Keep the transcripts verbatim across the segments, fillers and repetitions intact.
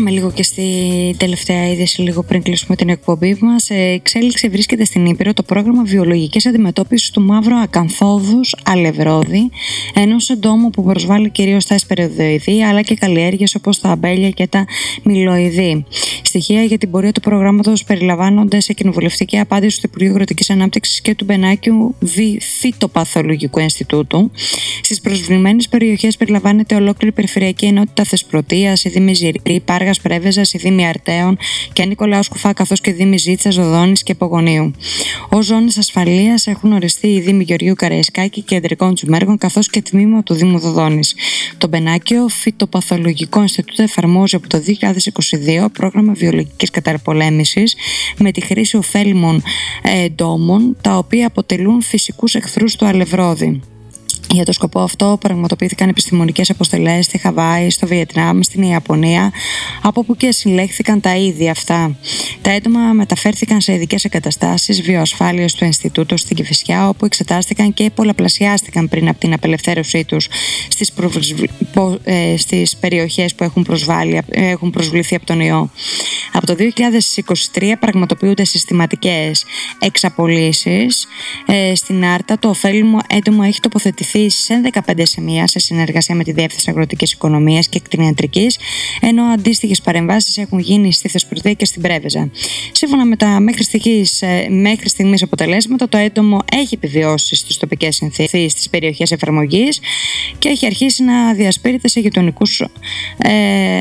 Πάμε λίγο και στη τελευταία είδηση, λίγο πριν κλείσουμε την εκπομπή μας. Σε εξέλιξη βρίσκεται στην Ήπειρο το πρόγραμμα βιολογικής αντιμετώπισης του μαύρου ακανθόδους αλευρώδη, ενός εντόμου που προσβάλλει κυρίως τα εσπεριδοειδή αλλά και καλλιέργειες όπως τα αμπέλια και τα μιλοειδή. Στοιχεία για την πορεία του προγράμματος περιλαμβάνονται σε κοινοβουλευτική απάντηση του Υπουργείου Αγροτικής Ανάπτυξης και του Μπενάκιου Φυτοπαθολογικού Ινστιτούτου. Στις προσβλημένες περιοχές περιλαμβάνεται ολόκληρη περιφερειακή ενότητα Θεσπρωτείας, η Δήμη Ζηρή, Πάργας Πρέβεζας, η Δήμη Αρτέων και Νικολάου Σκουφά, καθώς και η Δήμη Ζήτσας, Οδόνης και Πογονίου. Ως ζώνες ασφαλείας έχουν οριστεί οι Δήμοι Γεωργίου Καραϊσκάκη και Κεντρικών Τσουμέργων, καθώς και τμήμα του Δήμου Δοδόνης. Το Μπενάκιο Φυτοπαθολογικό Ινστιτούτο εφαρμόζει από το δύο χιλιάδες είκοσι δύο πρόγραμμα βιολογικής καταπολέμησης με τη χρήση ωφέλιμων εντόμων, τα οποία αποτελούν φυσικούς εχθρούς του αλευρώδη. Για το σκοπό αυτό πραγματοποιήθηκαν επιστημονικές αποστολές στη Χαβάη, στο Βιετνάμ, στην Ιαπωνία, από όπου και συλλέχθηκαν τα είδη αυτά. Τα έντομα μεταφέρθηκαν σε ειδικές εγκαταστάσεις βιοασφάλειας του Ινστιτούτου στην Κηφισιά, όπου εξετάστηκαν και πολλαπλασιάστηκαν πριν από την απελευθέρωσή τους στις, προσβλ... ε, στις περιοχές που έχουν, προσβάλει, έχουν προσβληθεί από τον ιό. Από το δύο χιλιάδες είκοσι τρία πραγματοποιούνται συστηματικές εξαπολύσεις. Ε, στην Άρτα το ωφέλιμο έντομο έχει τοποθετηθεί σε δεκαπέντε σημεία σε συνεργασία με τη Διεύθυνση Αγροτικής Οικονομίας και Κτηνιατρικής, ενώ αντίστοιχες παρεμβάσεις έχουν γίνει στη Θεσπρωτεία και στην Πρέβεζα. Σύμφωνα με τα μέχρι στιγμής, μέχρι στιγμής αποτελέσματα, το έντομο έχει επιβιώσει στις τοπικές συνθήκες στις περιοχές εφαρμογής και έχει αρχίσει να διασπείρεται σε γειτονικούς ε,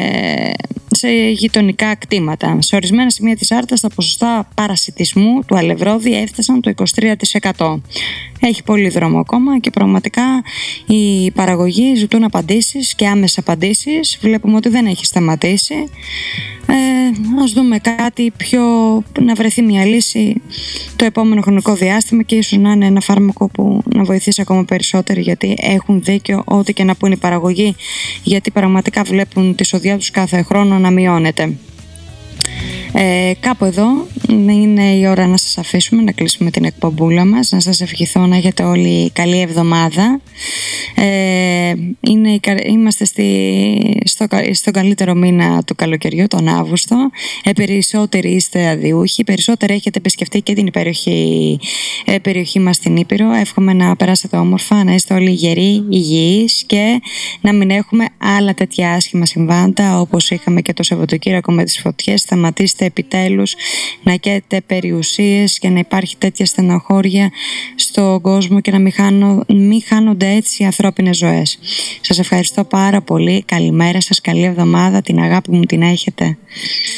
σε γειτονικά κτήματα. Σε ορισμένα σημεία της Άρτας τα ποσοστά παρασιτισμού του αλευρώδη έφτασαν το είκοσι τρία τοις εκατό. Έχει πολύ δρόμο ακόμα και πραγματικά οι παραγωγοί ζητούν απαντήσεις και άμεσες απαντήσεις. Βλέπουμε ότι δεν έχει σταματήσει. Ε, ας δούμε κάτι πιο, να βρεθεί μια λύση το επόμενο χρονικό διάστημα και ίσως να είναι ένα φάρμακο που να βοηθήσει ακόμα περισσότερο, γιατί έχουν δίκιο ό,τι και να πούν οι παραγωγοί, γιατί πραγματικά βλέπουν τη σοδιά τους κάθε χρόνο να μειώνεται. Ε, κάπου εδώ είναι η ώρα να σας αφήσουμε, να κλείσουμε την εκπομπούλα μας, να σας ευχηθώ να έχετε όλοι καλή εβδομάδα. Ε, είναι, είμαστε στη, στο, στο καλύτερο μήνα του καλοκαιριού, τον Αύγουστο. Ε, περισσότεροι είστε αδιούχοι, περισσότεροι έχετε επισκεφτεί και την υπέροχη ε, περιοχή μας στην Ήπειρο. Εύχομαι να περάσετε όμορφα, να είστε όλοι γεροί, υγιείς και να μην έχουμε άλλα τέτοια άσχημα συμβάντα όπως είχαμε και το Σαββατοκύριακο με τις φωτιές. Σταματήστε επιτέλους να καίτε περιουσίες και να υπάρχει τέτοια στενοχώρια στον κόσμο και να μην, χάνω, μην χάνονται έτσι οι ανθρώπινες ζωές. Σας ευχαριστώ πάρα πολύ. Καλημέρα σας, καλή εβδομάδα, την αγάπη μου την έχετε.